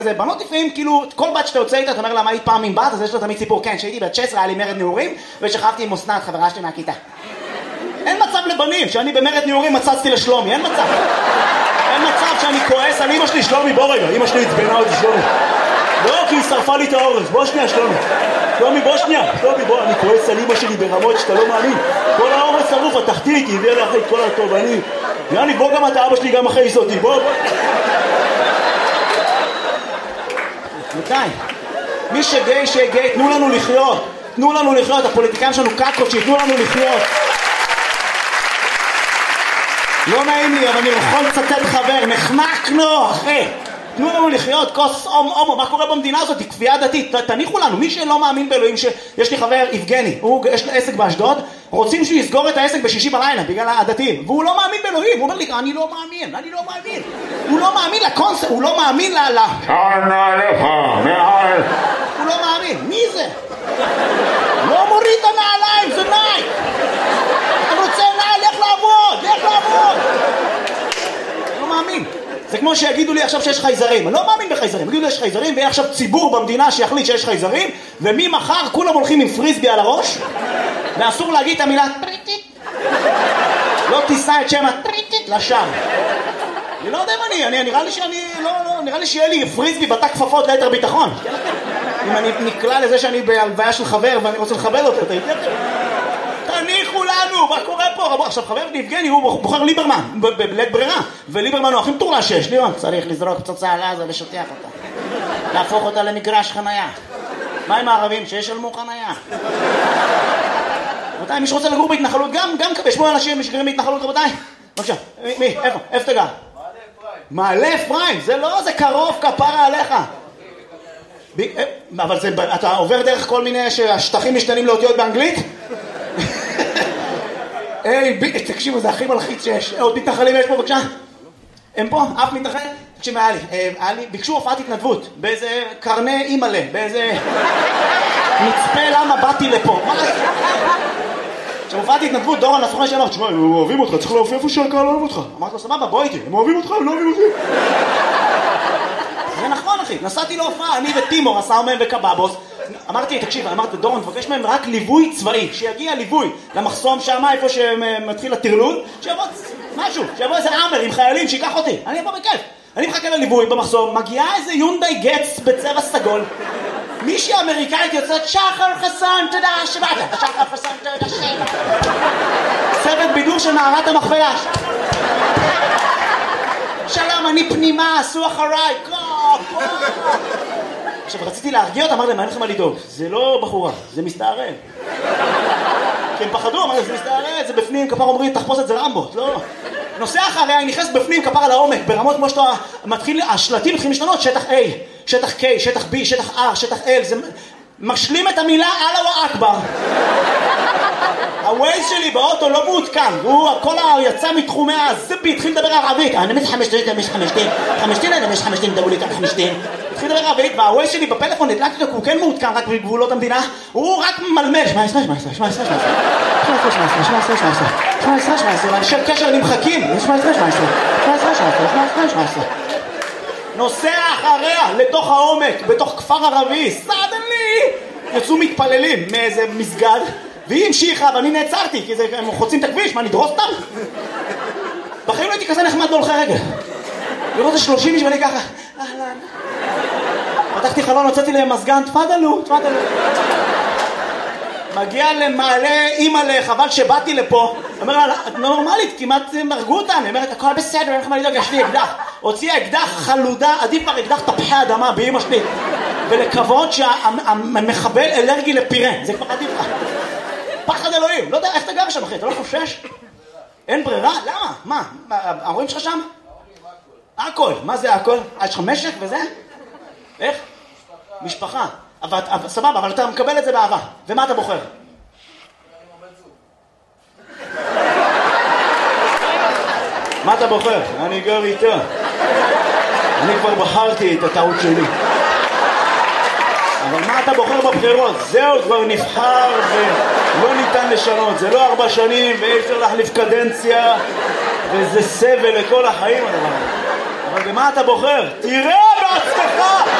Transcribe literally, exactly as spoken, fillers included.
זה בנות לפעמים, כאילו, כל בת שאתה יוצא איתה, אתה אומר לה, מה היית פעם עם בת? אז יש לו תמיד סיפור, כן, שהייתי בת תשע עשרה, היה לי מרד נעורים, ושכבתי עם אסנת, חברה שלי מהכיתה. אין מצב לבנים, שאני במרד נעורים מצצתי לשלומי, אין מצב. אין מצב שאני כועס על אמא שלי, שלומי, בוא רגע, אמא שלי התבנה אותי, שלומי. לא, כי היא שרפה לי את האורז, בוא שנייה, שלומי. שלומי, בוא שנייה, שלומי, בוא, אני כועס על אמא שלי ברמות שאתה לא מאמין. כל האורז שרוף, התחתית, היא הביאה לאחרי את כל הטוב, אני... יאני, בוא גם אתה, אבא שלי גם אחרי אותי, בוא, בוא. מתי? מי שגיי, שגיי, תנו לנו לחיות. תנו לנו לחיות, הפוליטיקאים שלנו קקות, שיתנו לנו לחיות. לא נעים לי, אבל אני יכול לצטט חבר, נחנקנו, אחי. תנו לנו לחיות, כוס הומו, מה קורה במדינה הזאת? היא כפייה דתית, תניחו לנו, מי שלא מאמין באלוהים, שיש לי חבר, יבגני, הוא, יש לו עסק באשדוד, רוצים שהוא יסגור את העסק בשישי בלילה, בגלל הדתיים, והוא לא מאמין באלוהים, הוא אומר לי, אני לא מאמין, אני לא מאמין, הוא לא מאמין לקונספט, הוא לא מאמין ל... שנה לך, מעל, הוא לא מאמין, מי זה? לא מוריד את הנעליים, זה נייק, אני רוצה נעל, לך לעבוד, לך לעבוד, לא מאמין. זה כמו שיגידו לי עכשיו שיש חייזרים, אני לא מאמין בחייזרים, יגידו לי יש חייזרים ויהיה עכשיו ציבור במדינה שיחליט שיש חייזרים וממחר כולם הולכים עם פריסבי על הראש ואסור להגיד את המילה טריטית, לא תישא את שם הטריטית לשם. אני לא יודע מה אני, אני נראה לי שאני, לא, לא, נראה לי שיהיה לי פריסבי בתא כפפות ליתר ביטחון. אם אני נקלע לזה שאני בהלוויה של חבר ואני רוצה לכבד אותו, אתה יודע? תניחו לנו, מה קורה פה? עכשיו חבר יבגני הוא בוחר ליברמן בלית ברירה, וליברמן הוא הכי מטורלל שיש. ליברמן צריך לזרוק פצצה על עזה לשטח אותה, להפוך אותה למגרש חנייה. מה עם הערבים? שישלמו חנייה. רבותיי, מי שרוצה לגור בהתנחלות גם, גם יש פה אנשים שגרים בהתנחלות, רבותיי. בבקשה, מי? איפה? איפה תגע? מעלה אפרים, זה לא, זה קרוב, כפרה עליך. אבל אתה עובר דרך כל מיני שהשטחים משתנים לאותיות באנגלית? היי, תקשיבו, זה הכי מלחיץ שיש. עוד מתנחלים יש פה, בבקשה? הם פה? אף מתנחל? תקשיב, היה לי, היה לי, ביקשו הופעת התנדבות, באיזה קרני אימאלה, באיזה מצפה למה באתי לפה. מה זה? עכשיו, הופעת התנדבות, דורון, הסוכן שאמר, תשמע, הם אוהבים אותך, צריך להופיע איפה שהקהל אוהב אותך. אמרתי לו, סבבה, בוא איתי, הם אוהבים אותך, הם לא אוהבים אותי. זה נכון, אחי, נסעתי להופעה, אני וטימור, הסאומן וקבאבוס, אמרתי, תקשיב, אמרתי, דורון, תבקש מהם רק ליווי צבאי, שיגיע ליווי למחסום שם, איפה שמתחיל הטרלול, שיבוא משהו, שיבוא איזה אמר עם חיילים, שיקח אותי, אני אבוא בכיף. אני מחכה לליווי במחסום, מגיעה איזה יונדאי גץ בצבע סגול, מישהי אמריקאית יוצאת, שחר חסון, תודה שבאת, שחר חסון, תודה שבאת. צוות בידור של מערת המכפלה. שלום, אני פנימה, עשו אחריי, קו, קו. עכשיו, רציתי להרגיע אותה, אמר להם, מה אין לכם מה לדאוג? זה לא בחורה, זה מסתערב. כי הם פחדו, אמר להם, זה מסתערב, זה בפנים, כפר אומרים, תחפוש את זה רמבות, לא. נוסע אחריה, היא נכנסת בפנים, כפר על העומק, ברמות כמו שאתה מתחיל, השלטים מתחילים להשתנות, שטח A, שטח K, שטח B, שטח R, שטח L, זה משלים את המילה אללה אכבר. הווייז שלי באוטו לא מעודכן, הוא כל היצא מתחומי הזבי, התחיל לדבר ערבית, אני מזה חמשתין, אני מזה חמשתין, חמשתין, אני מזה חמשתין, דברו לי כאן חמשתין. התחיל לדבר ערבית, והווייז שלי בפלאפון נדלקתי אותו, הוא כן מעודכן רק בגבולות המדינה, הוא רק מלמל, שמע עשרה, שמע עשרה, שמע עשרה, שמע עשרה, שמע עשרה, שמע עשרה, שמע עשרה, שמע עשרה, שמע עשרה, אנשי קשר נמחקים, שמע עשרה, שמע עשרה, שמע עשרה, שמע עשרה, שמע עשרה, שמע עשרה. נוסע אחריה לתוך העומק, בתוך כפר ערבי, סדנלי, יצאו מתפללים מאיזה מסגד, והיא המשיכה, ואני נעצרתי, כי הם חוצים את הכביש, מה, נדרוס אותם? בחיים לא הייתי כזה נחמד בהולכי רגל. לראות את שלושים איש ואני ככה, אהלן. פתחתי חלון, הוצאתי להם מזגן, תפדלו, תפדלו. מגיע למעלה אימא'לה, חבל שבאתי לפה. אומר לה, את נורמלית, כמעט מרגו אותה. אני אומרת, הכל בסדר, אין לך מה לדאוג, יש לי אקדח. הוציאה אקדח חלודה, עדיף כבר אקדח תפוחי אדמה באמא שלי. ולכבוד שהמחבל אלרגי לפירה, זה כבר עדיף לך. פחד אלוהים, לא יודע איך אתה גר שם אחי, אתה לא חושש? אין ברירה? למה? מה? ההורים שלך שם? הכל. מה זה הכל? יש לך משק וזה? איך? משפחה. אבל, אבל, סבבה, אבל אתה מקבל את זה באהבה. ומה אתה בוחר? מה אתה בוחר? אני גר איתה. אני כבר בחרתי את הטעות שלי. אבל מה אתה בוחר בבחירות? זהו, כבר נבחר ולא ניתן לשנות. זה לא ארבע שנים ואי אפשר להחליף קדנציה וזה סבל לכל החיים הדבר. אבל במה אתה בוחר? תראה בעצמך! לא!